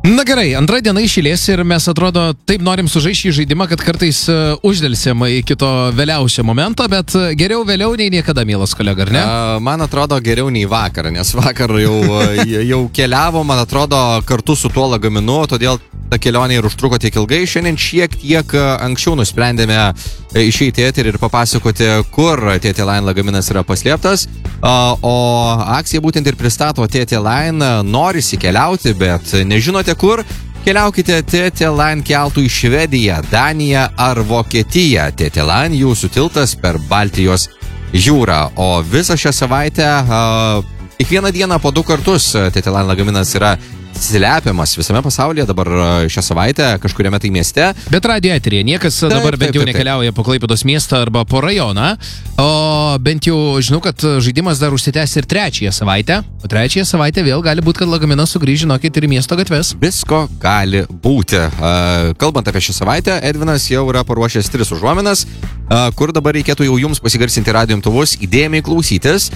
Na gerai, antra diena išėlės ir mes atrodo taip norim sužaisti šį žaidimą, kad kartais uždėlsim iki to vėliausio momento, bet geriau vėliau nei niekada, mielas kolega, ar ne? Man atrodo geriau nei vakar, nes vakar jau keliavo, man atrodo, kartu su tuo lagaminu, todėl ta kelionė ir užtruko tiek ilgai. Šiandien šiek tiek anksčiau nusprendėme išeiti į eterį ir papasakoti, kur TT Line lagaminas yra paslėptas. O akcija būtent ir pristato TT Line, norisi keliauti, bet nežinote kur. Keliaukite TT Line keltų į Švediją, Daniją ar Vokietiją. TT Line jūsų tiltas per Baltijos jūrą. O visą šią savaitę, kiekvieną dieną po 2 kartus TT Line lagaminas yra slepiamas visame pasaulyje, dabar šią savaitę kažkuriame tai mieste. Bet radio eterėje niekas dabar bent jau nekeliauja po Klaipėdos miestą arba po rajoną, o bent jau žinau, kad žaidimas dar užsitęs ir 3 savaitę, o 3 savaitę vėl gali būti, kad lagaminas sugrįž, žinokit, ir į miesto gatves. Visko gali būti. Kalbant apie šią savaitę, Edvinas jau yra paruošęs 3 užuominas, kur dabar reikėtų jau jums pasigarsinti radijo imtuvus, įdėmiai klausytis.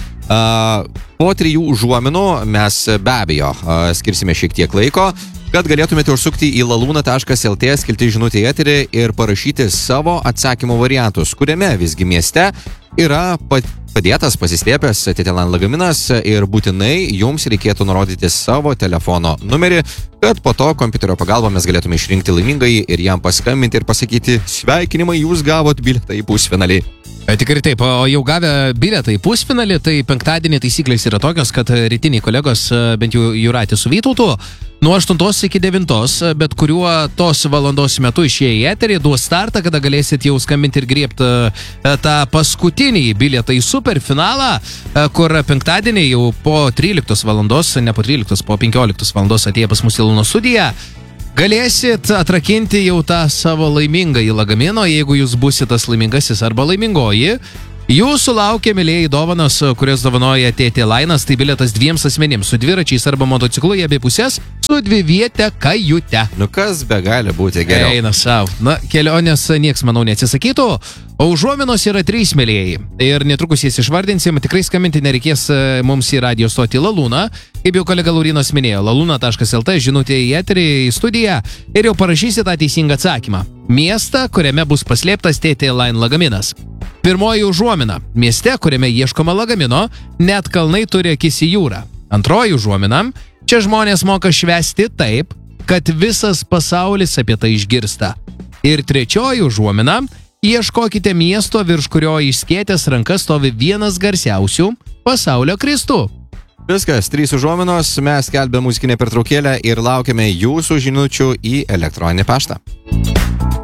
Po 3 užuominų mes be abejo skirsime šiek tiek laiko, kad galėtumėte užsukti į laluna.lt, skilti žinutę į eterį ir parašyti savo atsakymų variantus, kuriame visgi mieste yra padėtas, pasislėpęs TT Line lagaminas ir būtinai jums reikėtų nurodyti savo telefono numerį, kad po to kompiuterio pagalba mes galėtume išrinkti laimingąjį ir jam paskambinti ir pasakyti: sveikinimai, jūs gavot bilietą į pusfinalį. Tikrai taip, o jau gavę bilietą į pusfinalį, tai penktadienį taisyklės yra tokios, kad rytiniai kolegos, bent jau Jūratė su Vytautu, nuo 8 iki 9, bet kuriuo tos valandos metu išėję į eterį, duos startą, kada galėsit jau skambinti ir griebti tą paskutinį bilietą į superfinalą, kur penktadienį jau po 13 valandos, ne po 13, po 15 valandos atėję pas mus į Luno studiją, galėsit atrakinti jau tą savo laimingąjį lagaminą, jeigu jūs būsit tas laimingasis arba laimingoji. Jūsų laukia, mėlėjai, dovanos, kurias dovanoja TT Line'as, tai bilietas 2 asmenims, su dviračiais arba motociklu į abi pusės, su 2-viete kajute. Nu kas be gali būti geriau? Eina savo. Na, kelionės nieks, manau, neatsisakytų, o užuominos yra 3, mėlėjai. Ir netrukus jas išvardinsim, tikrai skambinti nereikės mums į radio stotį Laluna. Kaip jau kolega Laurinas minėjo, laluna.lt, žinutė į eterį, į studiją ir jau parašysit tą teisingą atsakymą. Miestą, kuriame bus paslėptas TT Line lagaminas. Pirmoji užuomina. Mieste, kuriame ieškoma lagamino, net kalnai turi akis į jūrą. Antroji užuomina. Čia žmonės moka švęsti taip, kad visas pasaulis apie tai išgirsta. Ir trečioji užuomina. Ieškokite miesto, virš kurio išskėtęs rankas stovi vienas garsiausių pasaulio kristų. Viskas, 3 užuominos, mes skelbėme muzikinę pertraukėlę ir laukiame jūsų žinučių į elektroninį paštą.